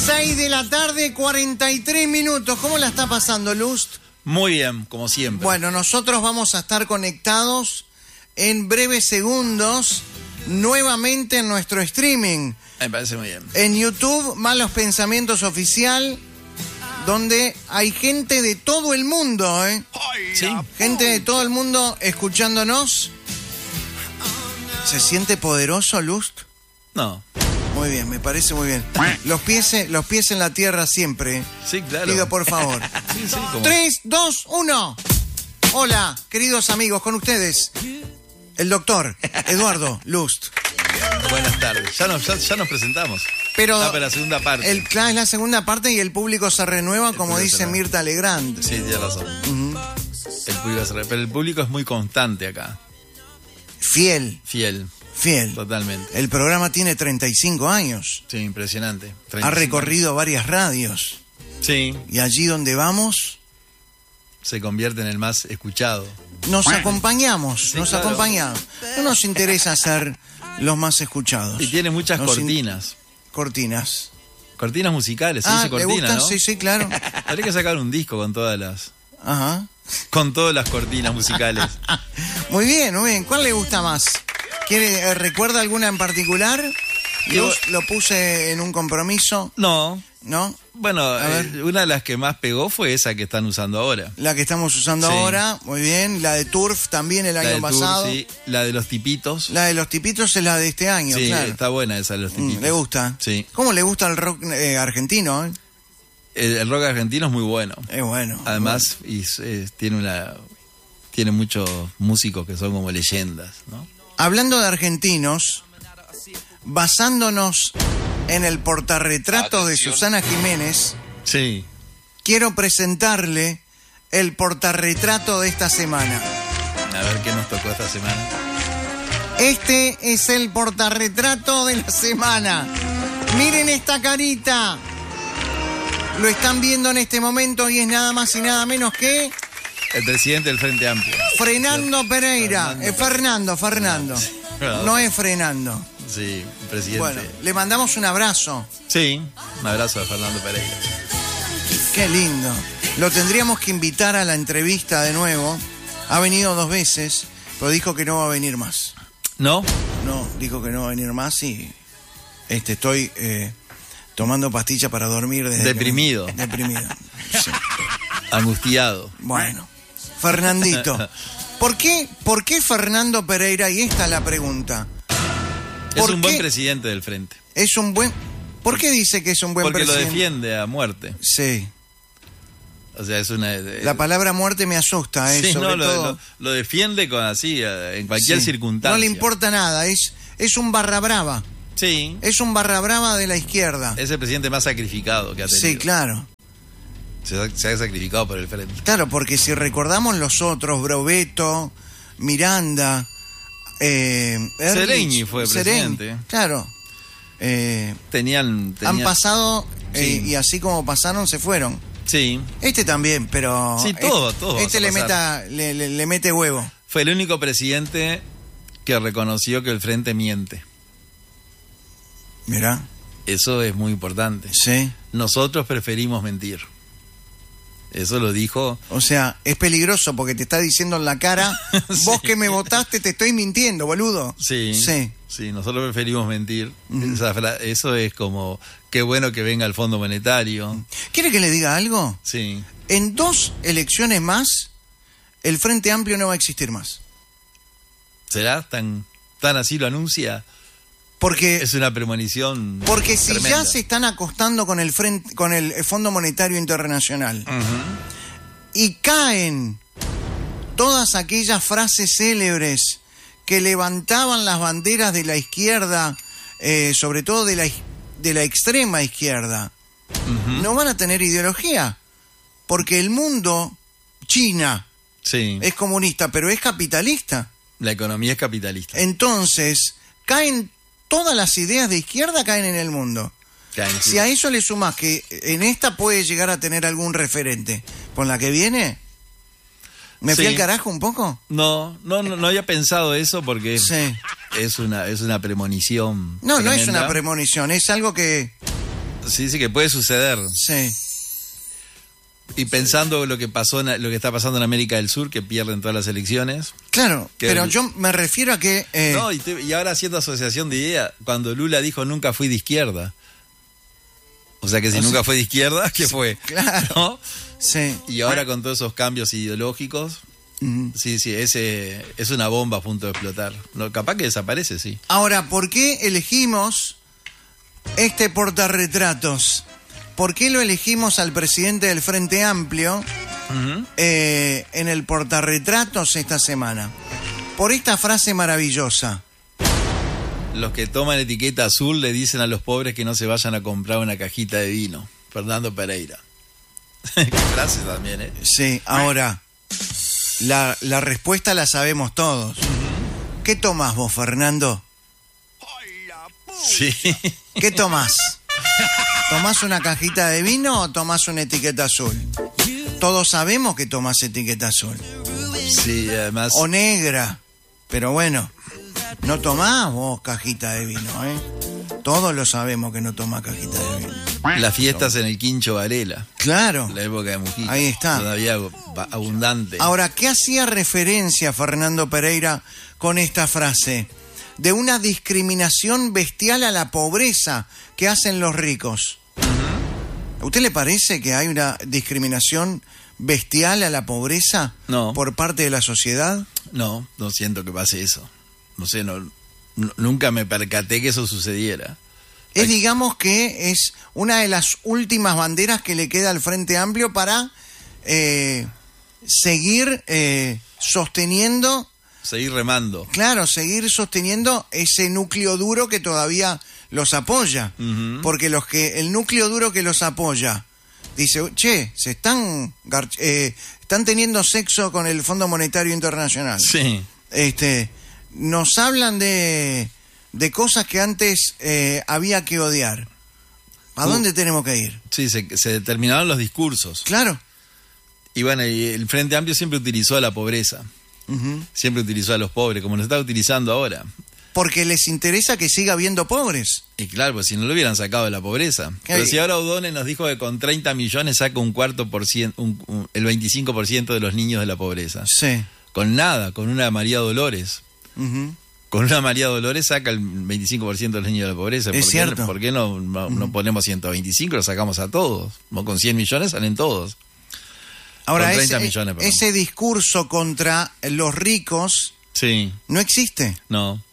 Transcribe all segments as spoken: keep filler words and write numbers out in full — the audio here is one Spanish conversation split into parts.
seis de la tarde, cuarenta y tres minutos. ¿Cómo la está pasando, Lust? Muy bien, como siempre. Bueno, nosotros vamos a estar conectados en breves segundos nuevamente en nuestro streaming. Me parece muy bien. En YouTube, Malos Pensamientos Oficial, donde hay gente de todo el mundo, ¿eh? Sí. Gente de todo el mundo escuchándonos. ¿Se siente poderoso, Lust? No. Muy bien, me parece muy bien. Los pies, los pies en la tierra siempre. Sí, claro. Pido por favor. Sí, sí, como... tres, dos, uno. Hola, queridos amigos, con ustedes, el doctor Eduardo Lust. Buenas tardes. Ya nos, ya, ya nos presentamos. Pero ah, pero la segunda parte. El, claro, es la segunda parte y el público se renueva, el como dice Mirta Legrand. Sí, tiene razón. Uh-huh. El público se re... Pero el público es muy constante acá. Fiel. Fiel. Fiel. Totalmente. El programa tiene treinta y cinco años. Sí, impresionante. Ha recorrido años. varias radios. Sí. Y allí donde vamos... se convierte en el más escuchado. Nos acompañamos, sí, nos claro. acompañamos. No nos interesa ser los más escuchados. Y tiene muchas nos cortinas. In... Cortinas. Cortinas musicales, se ah, dice cortina, ¿le gusta? ¿no? Sí, sí, claro. Habría que sacar un disco con todas las... Ajá. Con todas las cortinas musicales. Muy bien, muy bien. ¿Cuál le gusta más? ¿Quiere, eh, ¿Recuerda alguna en particular? Yo Yo... lo puse en un compromiso. No. ¿No? Bueno, eh, una de las que más pegó fue esa que están usando ahora. La que estamos usando sí. ahora, muy bien. La de Turf también el la año pasado. Turf, sí. La de los tipitos. La de los tipitos es la de este año, sí, claro. está buena esa de los tipitos. Mm, ¿Le gusta? Sí. ¿Cómo le gusta el rock eh, argentino? Eh? El, el rock argentino es muy bueno. Es bueno. Además, bueno. Y, eh, tiene una tiene muchos músicos que son como leyendas, ¿no? Hablando de argentinos, basándonos en el portarretrato de Susana Jiménez, sí. quiero presentarle el portarretrato de esta semana. A ver qué nos tocó esta semana. Este es el portarretrato de la semana. Miren esta carita. Lo están viendo en este momento y es nada más y nada menos que... el presidente del Frente Amplio. Fernando Pereira. Fernando, eh, Fernando. Fernando. No, no es Fernando. Sí, presidente. Bueno, le mandamos un abrazo. Sí, un abrazo a Fernando Pereira. Qué lindo. Lo tendríamos que invitar a la entrevista de nuevo. Ha venido dos veces, pero dijo que no va a venir más. ¿No? No, dijo que no va a venir más y este, estoy eh, tomando pastillas para dormir desde Deprimido. Que... Deprimido. Sí. Angustiado. Bueno, Fernandito. ¿Por qué, ¿Por qué Fernando Pereira? Y esta es la pregunta. Es un buen presidente del Frente. Es un buen... ¿Por qué dice que es un buen Porque presidente? Porque lo defiende a muerte. Sí. O sea, es una... Eh, la palabra muerte me asusta, ¿eh? Sí, Sobre no, lo, todo... lo, lo defiende con así, en cualquier sí. circunstancia. No le importa nada, es, es un barra brava. Sí. Es un barra brava de la izquierda. Es el presidente más sacrificado que ha tenido. Sí, claro. Se ha, se ha sacrificado por el Frente. Claro, porque si recordamos los otros, Brovetto, Miranda... Eh, Sereni fue Sereni, presidente. Claro. Eh, tenían, tenían... Han pasado eh, sí. y así como pasaron, se fueron. Sí. Este también, pero... Sí, todo, todo. Este le, meta, le, le, le mete huevo. Fue el único presidente que reconoció que el Frente miente. Mirá. Eso es muy importante. Sí. Nosotros preferimos mentir. Eso lo dijo... O sea, es peligroso porque te está diciendo en la cara, sí. Vos que me votaste te estoy mintiendo, boludo. Sí, sí, sí, nosotros preferimos mentir. Uh-huh. Esa, eso es como, qué bueno que venga el Fondo Monetario. ¿Quiere que le diga algo? Sí. En dos elecciones más, el Frente Amplio no va a existir más. ¿Será? ¿Tan, tan así lo anuncia? Porque, es una premonición Porque si tremenda. ya se están acostando con el frente, con el Fondo Monetario Internacional uh-huh. y caen todas aquellas frases célebres que levantaban las banderas de la izquierda, eh, sobre todo de la, de la extrema izquierda, uh-huh. no van a tener ideología. Porque el mundo, China, sí. es comunista, pero es capitalista. La economía es capitalista. Entonces, caen... Todas las ideas de izquierda caen en el mundo. Caen, sí. Si a eso le sumás que en esta puede llegar a tener algún referente, ¿con la que viene? ¿Me sí. fui al carajo un poco? No, no, no, no había pensado eso porque sí. es una es una premonición. No, tremenda. no es una premonición, es algo que Sí, sí, que puede suceder. Sí. Y pensando lo que pasó, en, lo que está pasando en América del Sur, que pierden todas las elecciones. Claro, que pero el... yo me refiero a que... Eh... No, y, te, y ahora haciendo asociación de idea, cuando Lula dijo nunca fui de izquierda. O sea que si o nunca sea, fue de izquierda, ¿qué sí, fue? Claro. ¿No? Sí. Y ahora con todos esos cambios ideológicos, uh-huh. sí, sí, ese es una bomba a punto de explotar. No, capaz que desaparece, sí. Ahora, ¿por qué elegimos este portarretratos? ¿Por qué lo elegimos al presidente del Frente Amplio uh-huh. eh, en el portarretratos esta semana? Por esta frase maravillosa. Los que toman etiqueta azul le dicen a los pobres que no se vayan a comprar una cajita de vino. Fernando Pereira. Qué frase también, ¿eh? Sí, ahora, la, la respuesta la sabemos todos. Uh-huh. ¿Qué tomás vos, Fernando? Sí. ¿Qué tomás? ¿Tomás una cajita de vino o tomás una etiqueta azul? Todos sabemos que tomás etiqueta azul. Sí, además... O negra. Pero bueno, no tomás vos cajita de vino, ¿eh? Todos lo sabemos que no tomás cajita de vino. Las fiestas en el Quincho Varela. Claro. La época de Mujica. Ahí está. Todavía abundante. Ahora, ¿qué hacía referencia Fernando Pereira con esta frase? De una discriminación bestial a la pobreza que hacen los ricos. ¿A usted le parece que hay una discriminación bestial a la pobreza no. por parte de la sociedad? No, no siento que pase eso. No sé, no, no nunca me percaté que eso sucediera. Es, digamos, que es una de las últimas banderas que le queda al Frente Amplio para eh, seguir eh, sosteniendo... Seguir remando. Claro, seguir sosteniendo ese núcleo duro que todavía los apoya. Uh-huh. Porque los que el núcleo duro que los apoya dice, che, se están eh, están teniendo sexo con el Fondo Monetario Internacional. Sí. Este, nos hablan de, de cosas que antes eh, había que odiar. ¿A uh, dónde tenemos que ir? Sí, se, se determinaron los discursos. Claro. Y bueno, y el Frente Amplio siempre utilizó a la pobreza. Uh-huh. Siempre utilizó a los pobres, como lo está utilizando ahora. Porque les interesa que siga habiendo pobres. Y claro, pues si no lo hubieran sacado de la pobreza. Pero si ahora O'Donnell nos dijo que con treinta millones saca un cuarto por ciento, un, un, el veinticinco por ciento de los niños de la pobreza. Sí. Con nada, con una María Dolores. Uh-huh. Con una María Dolores saca el veinticinco por ciento de los niños de la pobreza. Es ¿Por cierto. Qué, ¿Por qué no, no, uh-huh. no ponemos ciento veinticinco y lo sacamos a todos? Con cien millones salen todos. Ahora, ese, millones, ese discurso contra los ricos sí. no existe. No.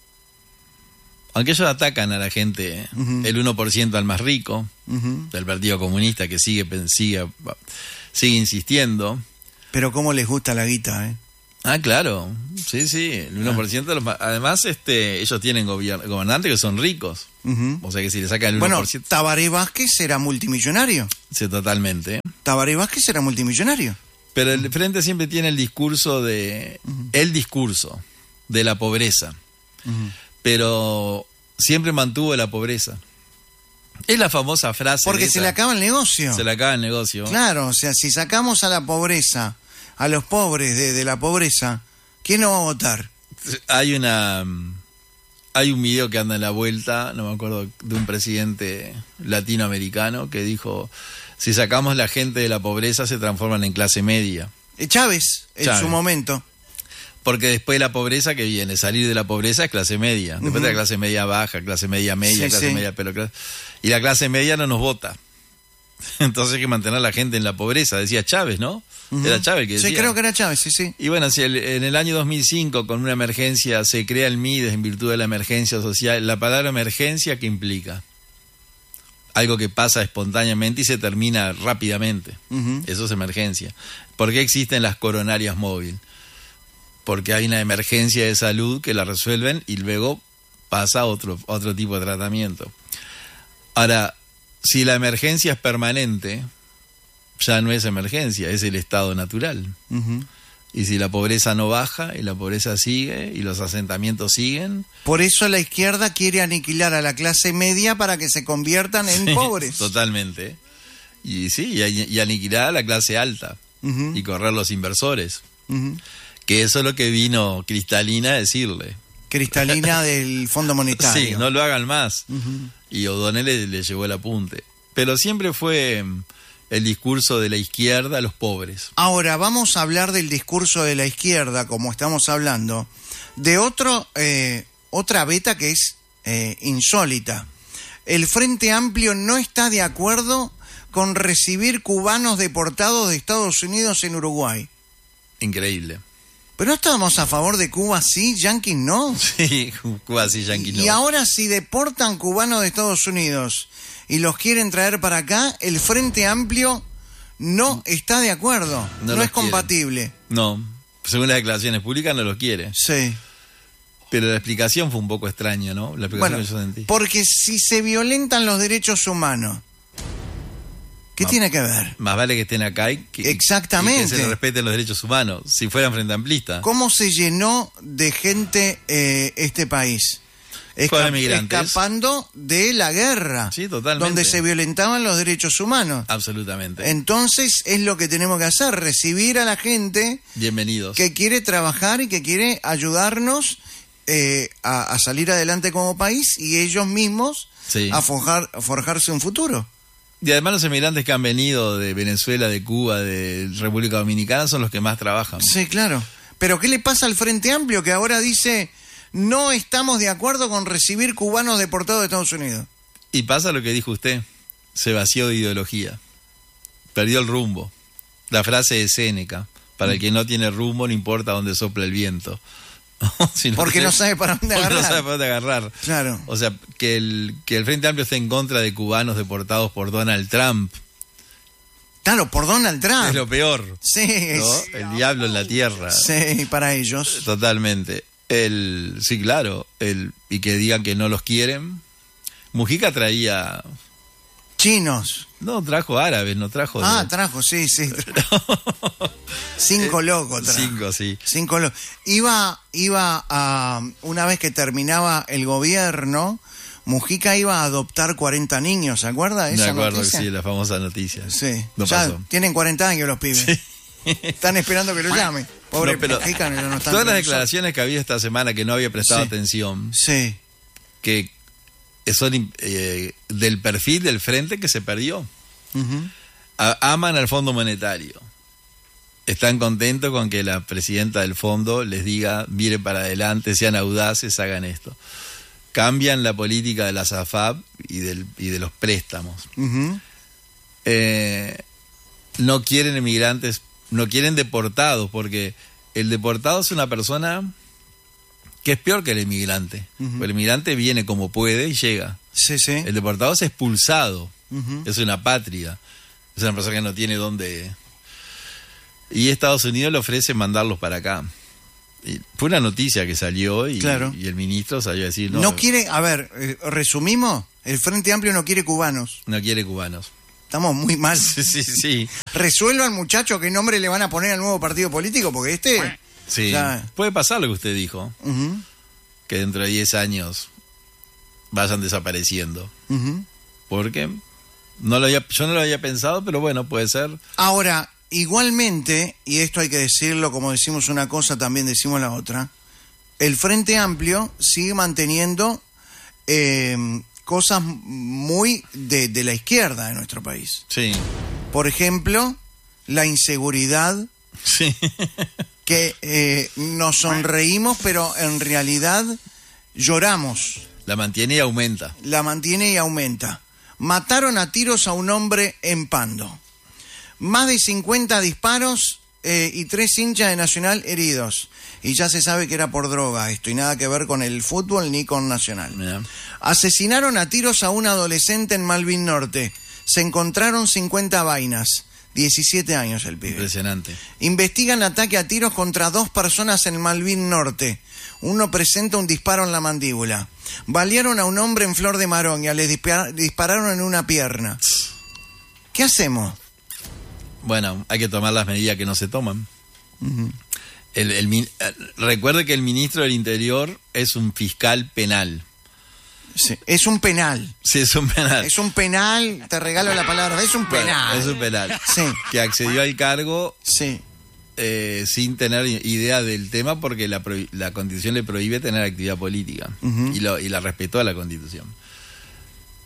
Aunque ellos atacan a la gente, uh-huh. el uno por ciento al más rico, uh-huh. del Partido Comunista, que sigue, sigue, sigue insistiendo. Pero cómo les gusta la guita, ¿eh? Ah, claro. Sí, sí, el uno por ciento. Ah. De los, además, este, ellos tienen gobier- gobernantes que son ricos. Uh-huh. O sea que si le sacan el uno por ciento... Bueno, Tabaré Vázquez era multimillonario. Sí, totalmente. Tabaré Vázquez era multimillonario. Pero el Frente siempre tiene el discurso de... Uh-huh. El discurso de la pobreza. Uh-huh. Pero siempre mantuvo la pobreza. Es la famosa frase... Porque esa, se le acaba el negocio. Se le acaba el negocio. Claro, o sea, si sacamos a la pobreza, a los pobres de, de la pobreza, ¿quién no va a votar? Hay una... Hay un video que anda en la vuelta, no me acuerdo, de un presidente latinoamericano que dijo... Si sacamos la gente de la pobreza, se transforman en clase media. Chávez, en Chávez. su momento. Porque después de la pobreza que viene, salir de la pobreza es clase media. Después uh-huh. de la clase media baja, clase media media, sí, clase sí. media pero clase... Y la clase media no nos vota. Entonces hay que mantener a la gente en la pobreza. Decía Chávez, ¿no? Uh-huh. Era Chávez que decía. Sí, creo que era Chávez, sí, sí. Y bueno, si el, en el año dos mil cinco, con una emergencia, se crea el Mides en virtud de la emergencia social, la palabra emergencia, ¿qué implica? Algo que pasa espontáneamente y se termina rápidamente. Uh-huh. Eso es emergencia. ¿Por qué existen las coronarias móviles? Porque hay una emergencia de salud que la resuelven y luego pasa a otro, otro tipo de tratamiento. Ahora, si la emergencia es permanente, ya no es emergencia, es el estado natural. Uh-huh. Y si la pobreza no baja y la pobreza sigue y los asentamientos siguen... Por eso la izquierda quiere aniquilar a la clase media para que se conviertan en sí, pobres. Totalmente. Y sí, y, y aniquilar a la clase alta uh-huh. y correr los inversores. Uh-huh. Que eso es lo que vino Cristalina a decirle. Cristalina del Fondo Monetario. Sí, no lo hagan más. Uh-huh. Y O'Donnell le, le llevó el apunte. Pero siempre fue el discurso de la izquierda a los pobres. Ahora vamos a hablar del discurso de la izquierda, como estamos hablando, de otro, eh, otra beta que es eh, insólita. El Frente Amplio no está de acuerdo con recibir cubanos deportados de Estados Unidos en Uruguay. Increíble. Pero estábamos a favor de Cuba, sí, yanquis no. Sí, Cuba sí, yanquis no. Y ahora si deportan cubanos de Estados Unidos y los quieren traer para acá, el Frente Amplio no está de acuerdo, no, no es compatible. No, según las declaraciones públicas no lo quiere. Sí. Pero la explicación fue un poco extraña, ¿no? La explicación bueno, que yo sentí. Porque si se violentan los derechos humanos, ¿qué más, tiene que ver? Más vale que estén acá y que, Exactamente. y que se respeten los derechos humanos, si fueran frente amplistas. ¿Cómo se llenó de gente eh, este país? Esca escapando de la guerra, sí, totalmente, donde se violentaban los derechos humanos. Absolutamente. Entonces es lo que tenemos que hacer, recibir a la gente bienvenidos que quiere trabajar y que quiere ayudarnos eh, a, a salir adelante como país y ellos mismos sí. a, forjar, a forjarse un futuro. Y además los emigrantes que han venido de Venezuela, de Cuba, de República Dominicana son los que más trabajan. Sí, claro. Pero ¿qué le pasa al Frente Amplio que ahora dice no estamos de acuerdo con recibir cubanos deportados de Estados Unidos? Y pasa lo que dijo usted, se vació de ideología, perdió el rumbo. La frase de Séneca, para el que no tiene rumbo no importa dónde sopla el viento. si no porque tiene, no sabe para dónde agarrar. no sabe para dónde agarrar. Claro. O sea, que el, que el Frente Amplio esté en contra de cubanos deportados por Donald Trump. Claro, por Donald Trump. Es lo peor. Sí. ¿No? El diablo en la tierra. Sí, para ellos. Totalmente. El, sí, claro. El, y que digan que no los quieren. Mujica traía... chinos. No, trajo árabes, no trajo... Ah, de... trajo, sí, sí. Trajo. Cinco locos trajo. Cinco, sí. Cinco locos. Iba, iba a... Una vez que terminaba el gobierno, Mujica iba a adoptar cuarenta niños, ¿se acuerda? Me acuerdo, noticia? Sí, la famosa noticia. Sí. No ya pasó. Tienen cuarenta años los pibes. Sí. Están esperando que lo llame. Pobre no, pero Mujica, no están todas las declaraciones que había esta semana que no había prestado sí. atención. Sí. Que... son eh, del perfil del frente que se perdió. Uh-huh. A, aman al Fondo Monetario. Están contentos con que la presidenta del fondo les diga, miren para adelante, sean audaces, hagan esto. Cambian la política de la SAFAP y, del, y de los préstamos. Uh-huh. Eh, no quieren emigrantes, no quieren deportados, porque el deportado es una persona... que es peor que el inmigrante. Uh-huh. El inmigrante viene como puede y llega. Sí, sí. El deportado es expulsado. Uh-huh. Es una patria. Es una persona que no tiene dónde... Y Estados Unidos le ofrece mandarlos para acá. Y fue una noticia que salió y, claro. y el ministro salió a decir... No, no quiere... A ver, eh, resumimos. El Frente Amplio no quiere cubanos. No quiere cubanos. Estamos muy mal. Sí, sí, sí. Resuelvan, muchachos, qué nombre le van a poner al nuevo partido político, porque este... Sí, ya. Puede pasar lo que usted dijo, uh-huh. que dentro de diez años vayan desapareciendo. Uh-huh. Porque no lo había, yo no lo había pensado, pero bueno, puede ser. Ahora, igualmente, y esto hay que decirlo, como decimos una cosa, también decimos la otra, el Frente Amplio sigue manteniendo eh, cosas muy de, de la izquierda de nuestro país. Sí. Por ejemplo, la inseguridad. Sí. Que eh, nos sonreímos, pero en realidad lloramos. La mantiene y aumenta. La mantiene y aumenta. Mataron a tiros a un hombre en Pando. Más de cincuenta disparos eh, y tres hinchas de Nacional heridos. Y ya se sabe que era por droga esto, y nada que ver con el fútbol ni con Nacional. Yeah. Asesinaron a tiros a un adolescente en Malvin Norte. Se encontraron cincuenta vainas. diecisiete años el pibe. Impresionante. Investigan ataque a tiros contra dos personas en Malvin Norte. Uno presenta un disparo en la mandíbula. Balearon a un hombre en Flor de Maroña. Le dispar- dispararon en una pierna. ¿Qué hacemos? Bueno, hay que tomar las medidas que no se toman. Uh-huh. El, el, el, recuerde que el ministro del Interior es un fiscal penal. Sí, es un penal. Sí, es un penal. Es un penal, te regalo la palabra, es un penal. Bueno, es un penal. Sí. Que accedió al cargo sí. eh, sin tener idea del tema porque la, la Constitución le prohíbe tener actividad política. Uh-huh. y, lo, y la respetó a la Constitución.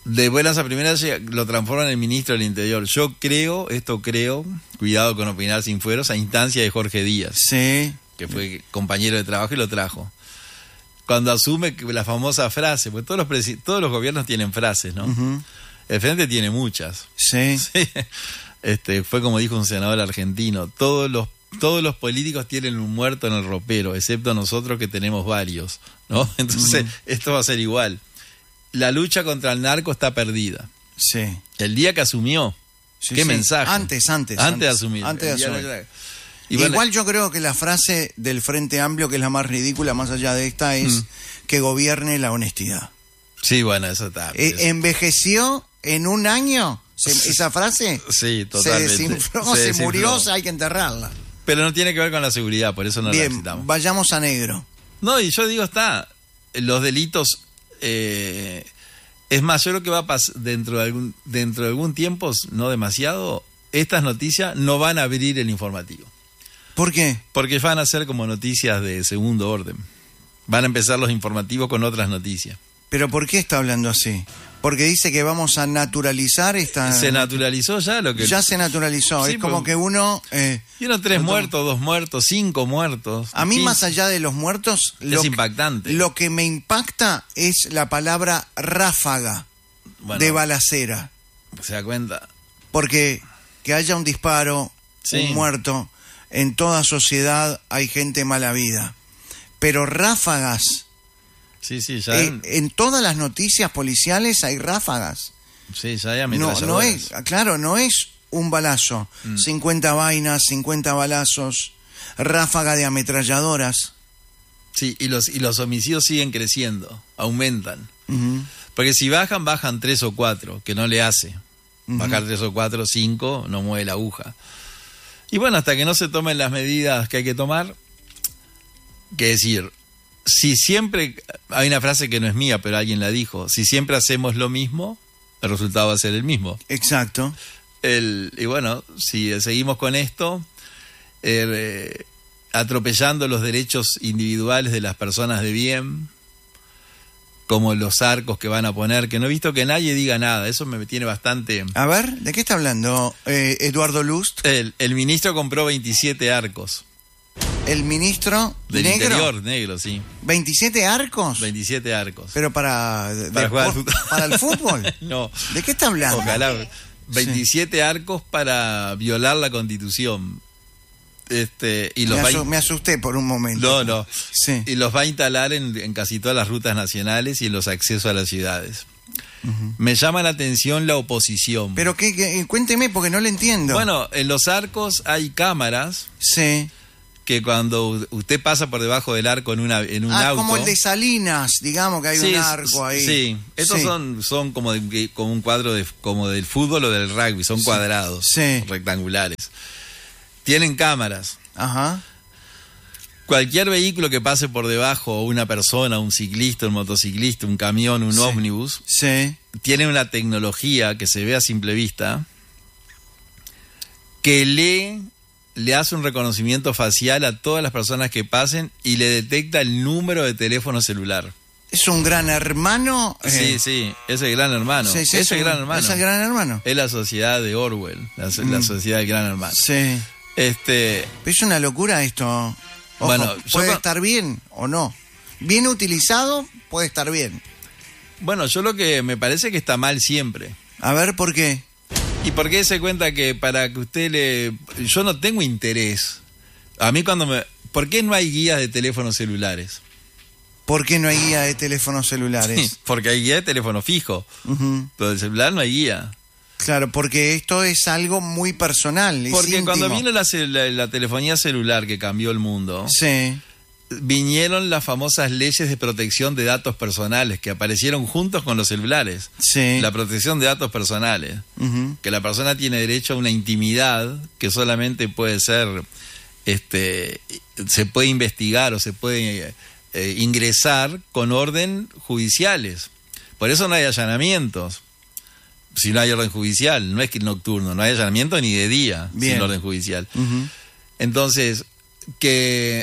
de buenas a primeras lo transforman en ministro del Interior. Yo creo, esto creo, cuidado con opinar sin fueros, a instancia de Jorge Díaz, sí, que fue compañero de trabajo y lo trajo. Cuando asume la famosa frase, porque todos los, presi- todos los gobiernos tienen frases, ¿no? Uh-huh. El Frente tiene muchas. Sí. Sí. Este, fue como dijo un senador argentino, todos los todos los políticos tienen un muerto en el ropero, excepto nosotros que tenemos varios, ¿no? Entonces, uh-huh. esto va a ser igual. La lucha contra el narco está perdida. Sí. El día que asumió, sí, qué sí. mensaje. Antes, antes. Antes de asumir. Antes de asumir. De... Y Igual bueno, yo creo que la frase del Frente Amplio, que es la más ridícula más allá de esta, es mm. que gobierne la honestidad. Sí, bueno, eso está. Eh, envejeció en un año se, esa frase. Sí, totalmente. Se desinfló, se, se desinfló. murió, hay que enterrarla. Pero no tiene que ver con la seguridad, por eso no Bien, la necesitamos. Vayamos a negro. No, y yo digo, está, los delitos... Eh, es más, yo creo que va a pasar dentro de algún dentro de algún tiempo, no demasiado, estas noticias no van a abrir el informativo. ¿Por qué? Porque van a ser como noticias de segundo orden. Van a empezar los informativos con otras noticias. ¿Pero por qué está hablando así? Porque dice que vamos a naturalizar esta... Se naturalizó ya lo que... Ya se naturalizó. Sí, es como que uno... Eh, y uno tres muertos, dos muertos, cinco muertos. A mí, quince. Más allá de los muertos... Es lo impactante. Que, lo que me impacta es la palabra ráfaga bueno, de balacera. ¿Se da cuenta? Porque que haya un disparo, sí. un muerto, en toda sociedad hay gente mala vida. Pero ráfagas... Sí, sí, ya eh, en todas las noticias policiales hay ráfagas. Sí, ya hay ametralladoras. No, no es, claro, no es un balazo. Mm. cincuenta vainas, cincuenta balazos, ráfaga de ametralladoras. Sí, y los y los homicidios siguen creciendo, aumentan. Uh-huh. Porque si bajan, bajan tres o cuatro, que no le hace. Uh-huh. Bajar tres o cuatro, cinco, no mueve la aguja. Y bueno, hasta que no se tomen las medidas que hay que tomar, que decir... Si siempre, hay una frase que no es mía, pero alguien la dijo, si siempre hacemos lo mismo, el resultado va a ser el mismo. Exacto. El, y bueno, si seguimos con esto, eh, atropellando los derechos individuales de las personas de bien, como los arcos que van a poner, que no he visto que nadie diga nada, eso me tiene bastante... A ver, ¿de qué está hablando eh, Eduardo Lust? El, el ministro compró veintisiete arcos. El ministro del negro. Interior, negro, sí. ¿veintisiete arcos? veintisiete arcos. Pero para... De, para jugar por, al fútbol. ¿Para el fútbol? No. ¿De qué está hablando? Ojalá. veintisiete sí. arcos para violar la Constitución. Este, y los me, va asu- in... me asusté por un momento. No, no. Sí. Y los va a instalar en, en casi todas las rutas nacionales y en los accesos a las ciudades. Uh-huh. Me llama la atención la oposición. Pero qué, qué, cuénteme porque no le entiendo. Bueno, en los arcos hay cámaras. Sí. Que cuando usted pasa por debajo del arco en una en un ah, auto, como el de Salinas, digamos que hay sí, un arco ahí. Sí, estos sí. son son como de, como un cuadro de como del fútbol o del rugby, son sí. cuadrados, sí. rectangulares. Tienen cámaras. Ajá. Cualquier vehículo que pase por debajo, una persona, un ciclista, un motociclista, un camión, un sí. ómnibus, sí. tiene una tecnología que se ve a simple vista que lee le hace un reconocimiento facial a todas las personas que pasen y le detecta el número de teléfono celular. ¿Es un gran hermano? Sí, eh... sí, es el gran hermano. Sí, sí, es, es el gran hermano. Es el gran hermano. Es la sociedad de Orwell, la, mm. la sociedad del gran hermano. Sí. Este... Es una locura esto. Ojo, bueno, puede yo... estar bien o no. Bien utilizado, puede estar bien. Bueno, yo lo que me parece que está mal siempre. A ver, ¿por qué? ¿Y por qué se cuenta que para que usted le... Yo no tengo interés. A mí cuando me... ¿Por qué no hay guías de teléfonos celulares? ¿Por qué no hay guía de teléfonos celulares? Sí, porque hay guía de teléfono fijo. Uh-huh. Pero del celular no hay guía. Claro, porque esto es algo muy personal. Porque íntimo. Cuando vino la, la, la telefonía celular que cambió el mundo... Sí. Vinieron las famosas leyes de protección de datos personales que aparecieron juntos con los celulares. Sí. La protección de datos personales. Uh-huh. Que la persona tiene derecho a una intimidad que solamente puede ser, este, se puede investigar o se puede eh, ingresar con orden judiciales. Por eso no hay allanamientos. Si no hay orden judicial, no es que nocturno, no hay allanamiento ni de día. Bien. Sin orden judicial. Uh-huh. Entonces, que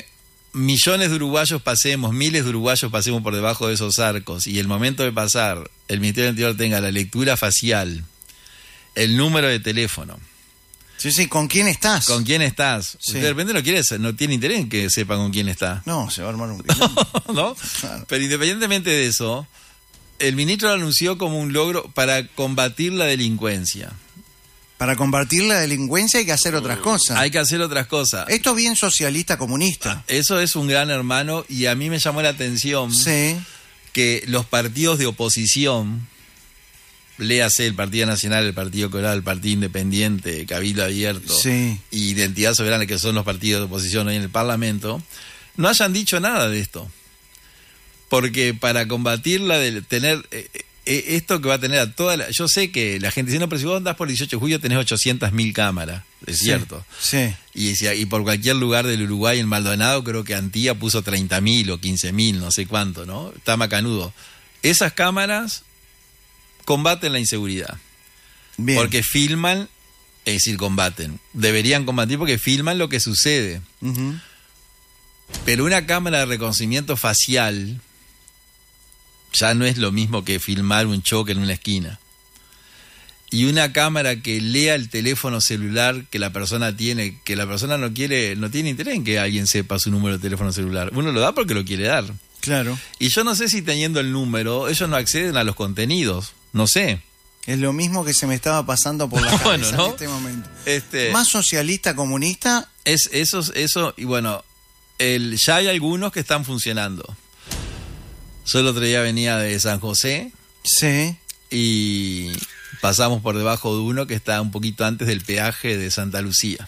millones de uruguayos pasemos, miles de uruguayos pasemos por debajo de esos arcos y el momento de pasar, el Ministerio del Interior tenga la lectura facial, el número de teléfono. Sí, sí, ¿con quién estás? ¿Con quién estás? Sí. Usted de repente no quiere, no tiene interés en que sepa con quién está. No, se va a armar un quilombo. ¿No? Claro. Pero independientemente de eso, el ministro lo anunció como un logro para combatir la delincuencia. Para combatir la delincuencia hay que hacer otras cosas. Hay que hacer otras cosas. Esto bien socialista comunista. Eso es un gran hermano y a mí me llamó la atención Sí. que los partidos de oposición, léase el Partido Nacional, el Partido Coral, el Partido Independiente, Cabildo Abierto Sí. y Identidad Soberana, que son los partidos de oposición hoy en el Parlamento, no hayan dicho nada de esto. Porque para combatir la de tener eh, eh, esto que va a tener a toda la... Yo sé que la gente dice, no, pero si vos andás por el dieciocho de julio tenés ochocientas mil cámaras, es Sí. cierto. Sí. Y, si- y por cualquier lugar del Uruguay, en Maldonado, creo que Antía puso treinta mil o quince mil, no sé cuánto, ¿no? Está macanudo. Esas cámaras combaten la inseguridad. Bien. Porque filman, es decir, combaten. Deberían combatir porque filman lo que sucede. Ujú. Pero una cámara de reconocimiento facial ya no es lo mismo que filmar un choque en una esquina. Y una cámara que lea el teléfono celular que la persona tiene, que la persona no quiere, no tiene interés en que alguien sepa su número de teléfono celular. Uno lo da porque lo quiere dar. Claro. Y yo no sé si teniendo el número, ellos no acceden a los contenidos. No sé. Es lo mismo que se me estaba pasando por la cabeza Bueno, ¿no? en este momento. Este, Más socialista comunista. es eso, eso, y bueno, el, ya hay algunos que están funcionando. Yo el otro día venía de San José Sí. y pasamos por debajo de uno que está un poquito antes del peaje de Santa Lucía.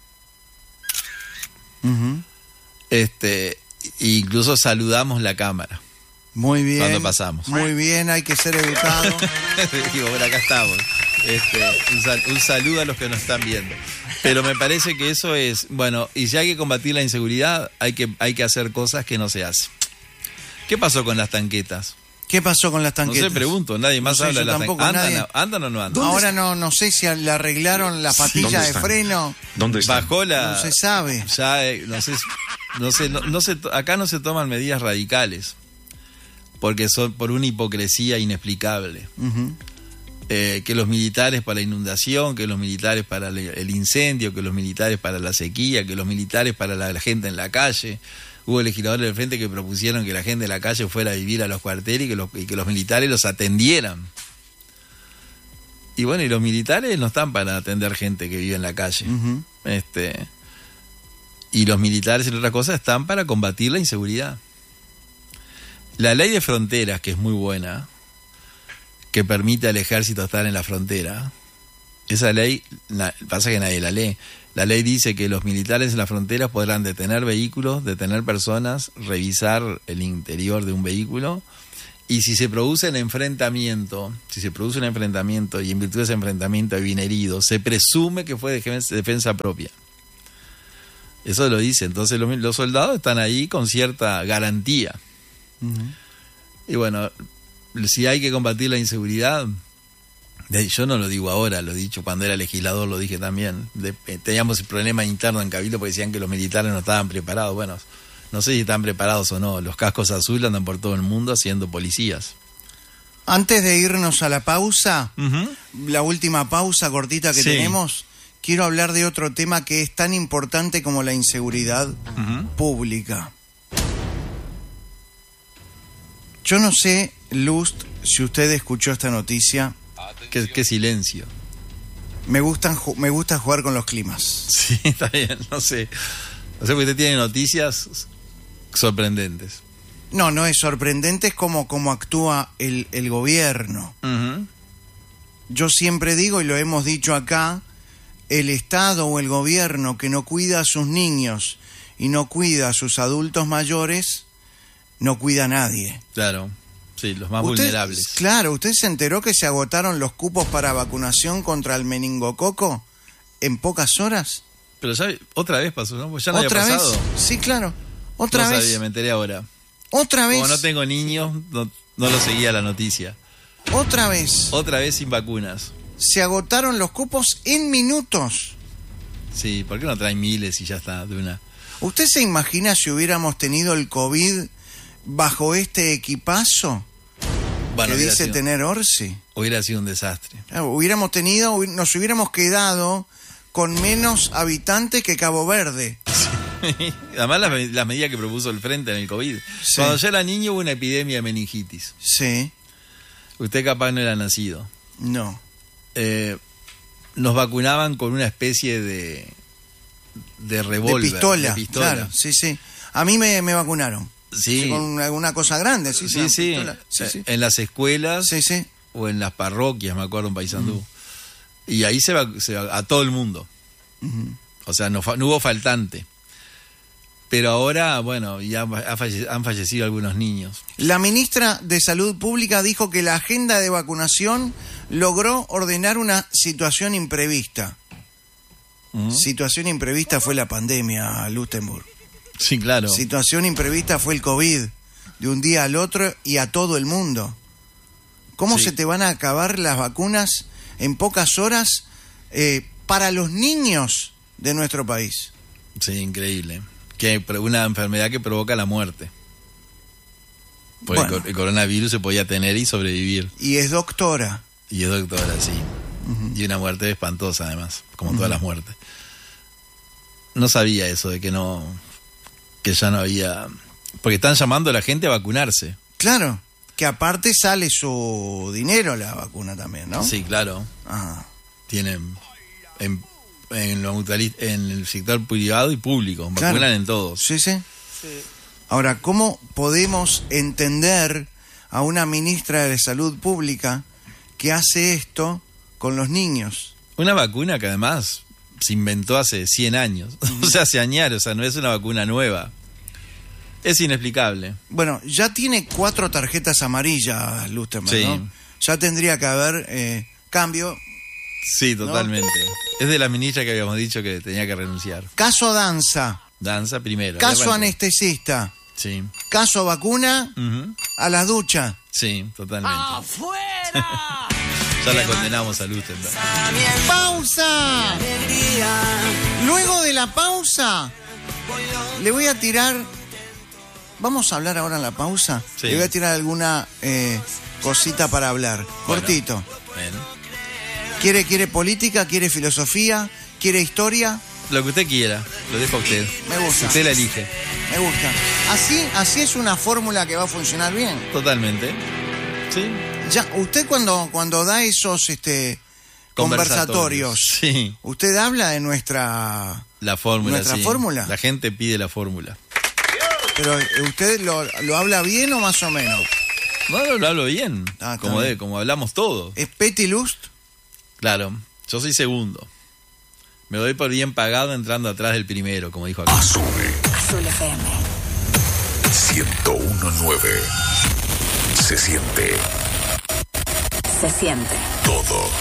Ujú. Este, incluso saludamos la cámara. Muy bien. Cuando pasamos. Muy bien, hay que ser educado. Digo, bueno, acá estamos. Este, un, sal- un saludo a los que nos están viendo. Pero me parece que eso es, bueno, y si hay que combatir la inseguridad, hay que, hay que hacer cosas que no se hacen. ¿Qué pasó con las tanquetas? ¿Qué pasó con las tanquetas? No sé, pregunto, nadie más No sé, habla de yo las tampoco, tanquetas. nadie. ¿Andan, ¿Andan o no andan? Ahora no, no sé si le arreglaron la patilla ¿Dónde de están? freno. ¿Dónde está? Bajó la... No se sabe. Ya, eh, no sé, no sé, no, no se to- acá no se toman medidas radicales, porque son por una hipocresía inexplicable. Ujú. Eh, que los militares para la inundación, que los militares para el, el incendio, que los militares para la sequía, que los militares para la, la gente en la calle. Hubo legisladores del frente que propusieron que la gente de la calle fuera a vivir a los cuarteles y que los, y que los militares los atendieran. Y bueno, y los militares no están para atender gente que vive en la calle. Ujú. Este, y los militares, entre otras cosas, están para combatir la inseguridad. La ley de fronteras, que es muy buena, que permite al ejército estar en la frontera, esa ley, la, pasa que nadie la lee. La ley dice que los militares en las fronteras podrán detener vehículos, detener personas, revisar el interior de un vehículo, y si se produce un enfrentamiento, si se produce un enfrentamiento y en virtud de ese enfrentamiento hay un herido, se presume que fue de defensa, defensa propia. Eso lo dice. Entonces los, los soldados están ahí con cierta garantía. Ujú. Y bueno, si hay que combatir la inseguridad, de- yo no lo digo ahora, lo he dicho cuando era legislador, lo dije también. De- eh, teníamos el problema interno en Cabildo porque decían que los militares no estaban preparados. Bueno, no sé si están preparados o no. Los cascos azules andan por todo el mundo siendo policías. Antes de irnos a la pausa, Ujú. la última pausa cortita que Sí. tenemos, quiero hablar de otro tema que es tan importante como la inseguridad Ujú. pública. Yo no sé, Lust, si usted escuchó esta noticia. Qué, qué silencio. Me gustan ju- me gusta jugar con los climas. Sí, está bien, no sé. No sé, porque usted tiene noticias sorprendentes. No, no es sorprendente, es como, como actúa el, el gobierno. Ujú. Yo siempre digo, y lo hemos dicho acá, el Estado o el gobierno que no cuida a sus niños y no cuida a sus adultos mayores, no cuida a nadie. Claro, sí, los más Usted- vulnerables. Claro, ¿usted se enteró que se agotaron los cupos para vacunación contra el meningococo en pocas horas? Pero ya otra vez pasó, ¿no? Pues ya no ¿Otra había vez? pasado. Sí, claro. ¿Otra no vez? sabía, me enteré ahora. ¿Otra vez? Como no tengo niños, no, no lo seguía la noticia. ¿Otra vez? Otra vez sin vacunas. Se agotaron los cupos en minutos. Sí, ¿por qué no traen miles y ya está de una? ¿Usted se imagina si hubiéramos tenido el COVID bajo este equipazo Bueno, que hubiera dice sido- tener Orsi? Hubiera sido un desastre. Claro, hubiéramos tenido, hubi- nos hubiéramos quedado con menos habitantes que Cabo Verde. Además, las, me- las medidas que propuso el Frente en el COVID. Sí. Cuando yo era niño hubo una epidemia de meningitis. Sí, Usted capaz no era nacido. no. Eh, nos vacunaban con una especie de de revólver. de pistola, de pistola. claro, sí, sí. A mí me, me vacunaron. Sí, Con una, una cosa grande, sí, sí, una sí. pistola. Sí, Eh, sí. En las escuelas Sí, sí. o en las parroquias, me acuerdo, en Paysandú. Y ahí se, va, se va- a todo el mundo. Ujú. O sea, no, fa- no hubo faltante. Pero ahora, bueno, ya ha falle- han fallecido algunos niños. La ministra de Salud Pública dijo que la agenda de vacunación logró ordenar una situación imprevista. ¿Mm? Situación imprevista fue la pandemia, Lustenburg. Sí, claro. Situación imprevista fue el COVID, de un día al otro y a todo el mundo. ¿Cómo Sí. se te van a acabar las vacunas en pocas horas eh, para los niños de nuestro país? Sí, increíble. Que pro- una enfermedad que provoca la muerte. Porque Bueno. el cor- el coronavirus se podía tener y sobrevivir. Y es doctora. Y es doctora, sí. Y una muerte espantosa, además, como todas las muertes. No sabía eso de que no. Que ya no había. Porque están llamando a la gente a vacunarse. Claro, que aparte sale su dinero la vacuna también, ¿no? Sí, claro. Ajá. Tienen. En, en, lo mutuali- en el sector privado y público. Claro. Vacunan en todos. Sí, sí. Ahora, ¿cómo podemos entender a una ministra de Salud Pública que hace esto con los niños? Una vacuna que además se inventó hace cien años. O sea, hace años. O sea, no es una vacuna nueva. Es inexplicable. Bueno, ya tiene cuatro tarjetas amarillas, Lusterman, Sí. ¿no? Ya tendría que haber eh, cambio. Sí, totalmente. Es de la ministra que habíamos dicho que tenía que renunciar. Caso danza, Danza primero. caso Arrancó. anestesista, Sí. caso vacuna, Ujú. a la ducha. Sí, totalmente. ¡Afuera! Ya la condenamos a Lustenberg. ¡Pausa! Luego de la pausa, le voy a tirar... Vamos a hablar ahora en la pausa. Sí. Le voy a tirar alguna eh, cosita para hablar. Bueno. Cortito. Bueno, ¿Quiere, quiere política? ¿Quiere filosofía? ¿Quiere historia? lo que usted quiera, lo dejo a usted. Me gusta. Usted la elige. Me gusta. Así, así es una fórmula que va a funcionar bien. Totalmente. Sí. Ya, usted cuando, cuando da esos este, conversatorios, Sí. usted habla de nuestra... La fórmula, ¿Nuestra sí. fórmula? La gente pide la fórmula. Pero eh, usted lo, lo habla bien o más o menos. No, no, lo hablo bien. Ah, está como, bien. de, como hablamos todos. ¿Es Petty Lust? Claro. Yo soy segundo. Me doy por bien pagado entrando atrás del primero, como dijo acá. Azul Azul F M. ciento uno punto nueve. Se siente Se siente. todo.